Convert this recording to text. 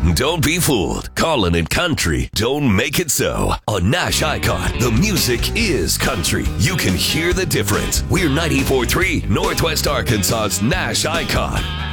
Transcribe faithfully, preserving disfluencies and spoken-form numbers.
Don't be fooled. Calling it country don't make it so. On Nash Icon, the music is country. You can hear the difference. We're ninety-four point three Northwest Arkansas's Nash Icon.